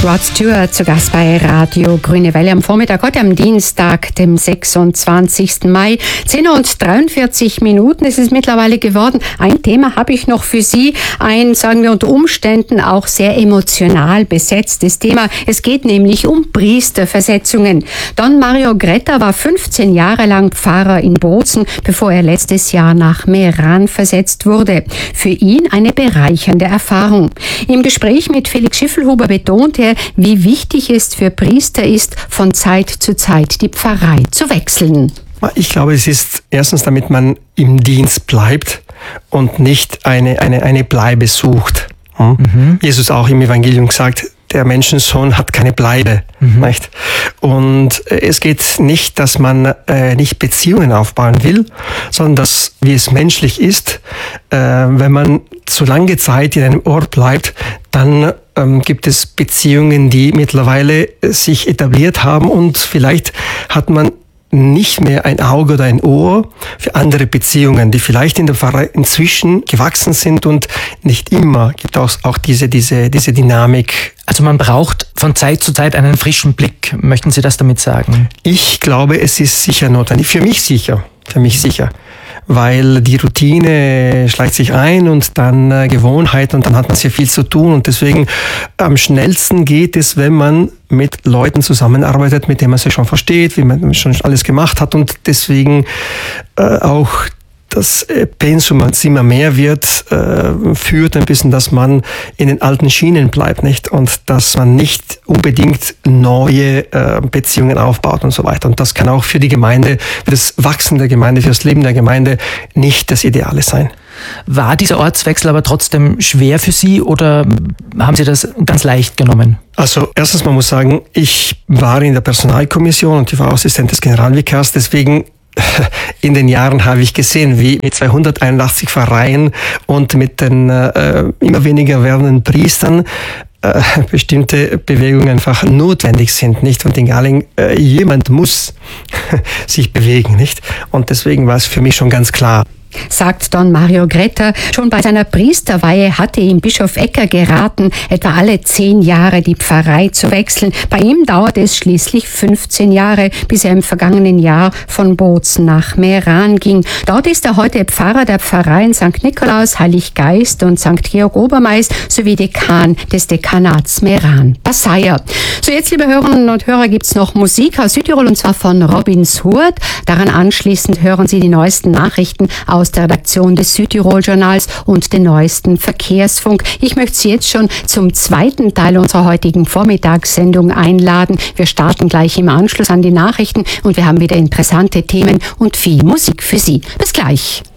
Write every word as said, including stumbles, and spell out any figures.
Rod Stewart zu Gast bei Radio Grüne Welle am Vormittag, heute am Dienstag, dem sechsundzwanzigsten Mai. zehn Uhr und dreiundvierzig Minuten ist es mittlerweile geworden. Ein Thema habe ich noch für Sie, ein, sagen wir unter Umständen, auch sehr emotional besetztes Thema. Es geht nämlich um Priesterversetzungen. Don Mario Gretta war fünfzehn Jahre lang Pfarrer in Bozen, bevor er letztes Jahr nach Meran versetzt wurde. Für ihn eine bereichernde Erfahrung. Im Gespräch mit Felix Schiffelhuber betont er, wie wichtig es für Priester ist, von Zeit zu Zeit die Pfarrei zu wechseln. Ich glaube, es ist erstens, damit man im Dienst bleibt und nicht eine, eine, eine Bleibe sucht. Hm? Mhm. Jesus auch im Evangelium gesagt, der Menschensohn hat keine Bleibe. Mhm. Nicht? Und es geht nicht, dass man äh, nicht Beziehungen aufbauen will, sondern dass, wie es menschlich ist, äh, wenn man zu lange Zeit in einem Ort bleibt, dann ähm, gibt es Beziehungen, die mittlerweile sich etabliert haben und vielleicht hat man nicht mehr ein Auge oder ein Ohr für andere Beziehungen, die vielleicht in der Pfarrei inzwischen gewachsen sind und nicht immer gibt auch, auch diese, diese, diese Dynamik. Also man braucht von Zeit zu Zeit einen frischen Blick. Möchten Sie das damit sagen? Ich glaube, es ist sicher notwendig. Für mich sicher. Für mich sicher. Weil die Routine schleicht sich ein und dann äh, Gewohnheit und dann hat man sehr viel zu tun und deswegen am schnellsten geht es, wenn man mit Leuten zusammenarbeitet, mit denen man sich schon versteht, wie man schon alles gemacht hat und deswegen äh, auch das Pensum, als immer mehr wird, äh, führt ein bisschen, dass man in den alten Schienen bleibt, nicht? Und dass man nicht unbedingt neue äh, Beziehungen aufbaut und so weiter. Und das kann auch für die Gemeinde, für das Wachsen der Gemeinde, für das Leben der Gemeinde nicht das Ideale sein. War dieser Ortswechsel aber trotzdem schwer für Sie oder haben Sie das ganz leicht genommen? Also erstens, man muss sagen, ich war in der Personalkommission und ich war Assistent des Generalvikars, deswegen in den Jahren habe ich gesehen, wie mit zweihunderteinundachtzig Pfarreien und mit den äh, immer weniger werdenden Priestern äh, bestimmte Bewegungen einfach notwendig sind, nicht? Und in Galing, äh, jemand muss sich bewegen, nicht? Und deswegen war es für mich schon ganz klar. Sagt Don Mario Gretta. Schon bei seiner Priesterweihe hatte ihm Bischof Ecker geraten, etwa alle zehn Jahre die Pfarrei zu wechseln. Bei ihm dauerte es schließlich fünfzehn Jahre, bis er im vergangenen Jahr von Bozen nach Meran ging. Dort ist er heute Pfarrer der Pfarreien Sankt Nikolaus, Heilig Geist und Sankt Georg Obermais sowie Dekan des Dekanats Meran. Passaia. So, jetzt, liebe Hörerinnen und Hörer, gibt's noch Musik aus Südtirol und zwar von Robin Surt. Daran anschließend hören Sie die neuesten Nachrichten aus der Redaktion des Südtirol-Journals und den neuesten Verkehrsfunk. Ich möchte Sie jetzt schon zum zweiten Teil unserer heutigen Vormittagssendung einladen. Wir starten gleich im Anschluss an die Nachrichten und wir haben wieder interessante Themen und viel Musik für Sie. Bis gleich.